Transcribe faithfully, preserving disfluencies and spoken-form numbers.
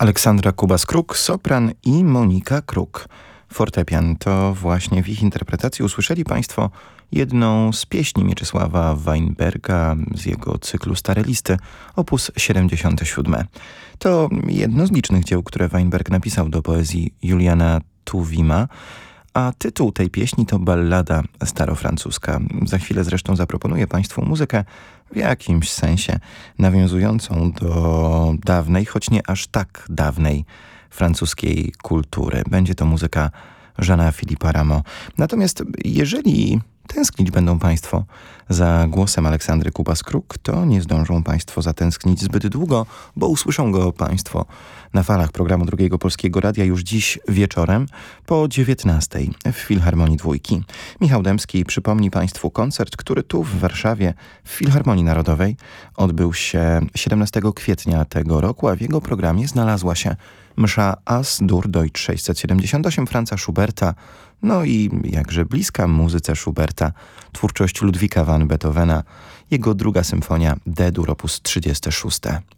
Aleksandra Kubas-Kruk, sopran i Monika Kruk, fortepian. To właśnie w ich interpretacji usłyszeli Państwo jedną z pieśni Mieczysława Weinberga z jego cyklu Stare Listy, opus siedemdziesiąte siódme. To jedno z licznych dzieł, które Weinberg napisał do poezji Juliana Tuwima, a tytuł tej pieśni to ballada starofrancuska. Za chwilę zresztą zaproponuję Państwu muzykę w jakimś sensie nawiązującą do dawnej, choć nie aż tak dawnej francuskiej kultury. Będzie to muzyka Jeana Philippa Rameau. Natomiast jeżeli tęsknić będą Państwo za głosem Aleksandry Kubas-Kruk, to nie zdążą Państwo zatęsknić zbyt długo, bo usłyszą go Państwo na falach programu Drugiego Polskiego Radia już dziś wieczorem po dziewiętnastej w Filharmonii Dwójki. Michał Dębski przypomni Państwu koncert, który tu w Warszawie w Filharmonii Narodowej odbył się siedemnastego kwietnia tego roku, a w jego programie znalazła się msza As-Dur Deutsch sześćset siedemdziesiąt osiem Franza Schuberta, no i jakże bliska muzyce Schuberta twórczość Ludwika van Beethovena, jego druga symfonia D-dur opus trzydzieste szóste.